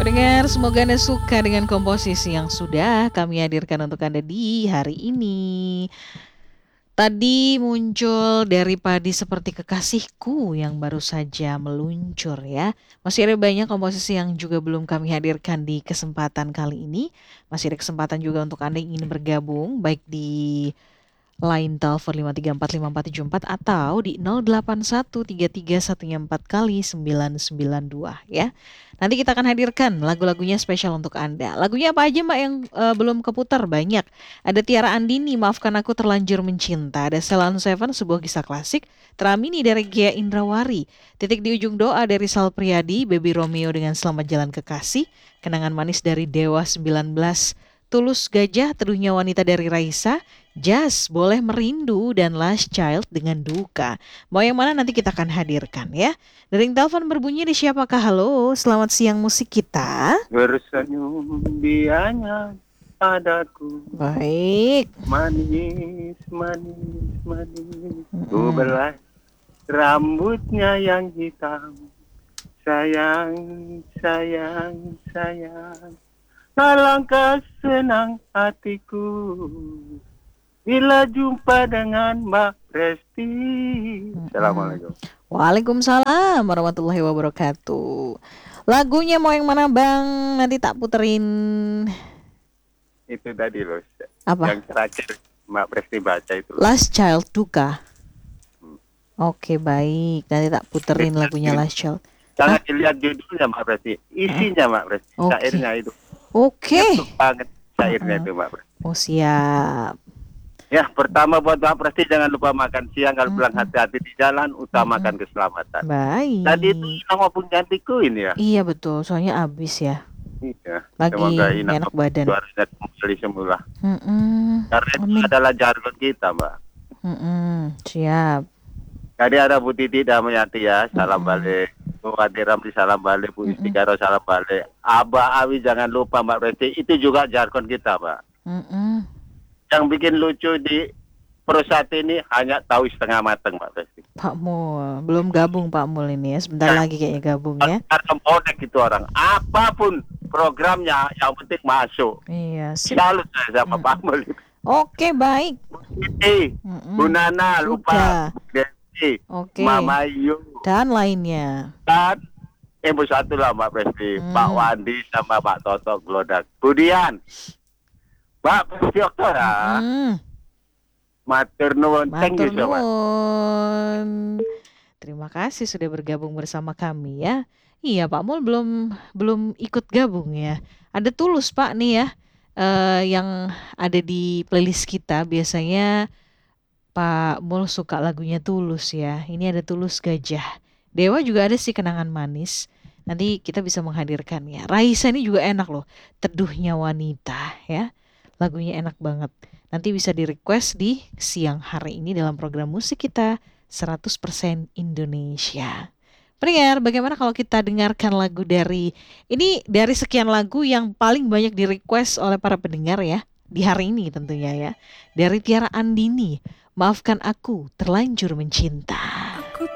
Pendengar, semoga Anda suka dengan komposisi yang sudah kami hadirkan untuk Anda di hari ini. Tadi muncul dari Padi Seperti Kekasihku yang baru saja meluncur ya. Masih ada banyak komposisi yang juga belum kami hadirkan di kesempatan kali ini. Masih ada kesempatan juga untuk Anda yang ingin bergabung baik di line telepon 5345474 atau di 08133114 kali 992 ya. Nanti kita akan hadirkan lagu-lagunya spesial untuk Anda. Lagunya apa aja Mbak yang belum keputar? Banyak. Ada Tiara Andini, Maafkan Aku Terlanjur Mencinta. Ada Ceylon Seven, sebuah kisah klasik. Teramini dari Gia Indrawari. Titik di Ujung Doa dari Sal Priadi. Baby Romeo dengan Selamat Jalan Kekasih. Kenangan Manis dari Dewa 19. Tulus Gajah, Teduhnya Wanita dari Raisa. Jazz, Boleh Merindu, dan Last Child dengan Duka. Mau yang mana nanti kita akan hadirkan ya. Dering telepon berbunyi di siapakah? Halo, selamat siang musik kita. Bersenyum dianya padaku. Baik. Manis, manis, manis. Ku belai rambutnya yang hitam. Sayang, sayang, sayang. Alangkah senang hatiku bila jumpa dengan Mbak Presti. Assalamualaikum. Waalaikumsalam warahmatullahi wabarakatuh. Lagunya mau yang mana Bang? Nanti tak puterin. Itu tadi loh. Apa? Yang terakhir Mbak Presti baca itu. Last Child, Duka. Oke, baik. Nanti tak puterin lagunya Last Child. Jangan dilihat judulnya Mbak Presti, isinya Mbak Presti, syairnya itu. Oke. Itu banget syairnya itu Mbak Presti. Oh, siap. Ya, pertama buat Mbak Presti jangan lupa makan siang, kalau pulang hati-hati di jalan, utamakan keselamatan. Baik. Tadi itu nama penggantiku ini ya. Iya betul, soalnya abis ya. Iya. Lagi Semoga enak badan. suaranya kembali semula. Karena itu adalah jargon kita Mbak. Siap. Tadi ada Bu Titi Damayanti ya, salam balik. Bu Adi Ramli salam balik, Bu Istigaro salam balik. Abah Awi jangan lupa Mbak Presti, itu juga jargon kita Mbak. Yang bikin lucu di perusahaan ini hanya tahu setengah matang Mbak Presti. Pak Mul, belum gabung Pak Mul ini ya, sebentar lagi kayaknya gabung ya. Karena bonek itu orang, apapun programnya yang penting masuk. Iya. Selalu saya sama Pak Mul. Oke, baik. Bu Titi, Bu Nana, lupa. Bu Desi, Mama Yu. Dan lainnya. Dan ibu satu lah Mbak Presti, Pak Wandi sama Pak Toto Glodak. Kemudian Mbak Presti Oktora, matur nuwun, thank you so much. Terima kasih sudah bergabung bersama kami ya. Iya Pak Mul belum ikut gabung ya. Ada Tulus Pak nih ya, yang ada di playlist kita. Biasanya Pak Mul suka lagunya Tulus ya. Ini ada Tulus Gajah. Dewa juga ada sih Kenangan Manis. Nanti kita bisa menghadirkannya. Raisa ini juga enak loh, Teduhnya Wanita ya. Lagunya enak banget. Nanti bisa di request di siang hari ini dalam program musik kita 100% Indonesia. Pendengar, bagaimana kalau kita dengarkan lagu dari sekian lagu yang paling banyak di request oleh para pendengar ya di hari ini tentunya ya. Dari Tiara Andini, Maafkan Aku Terlanjur Mencinta.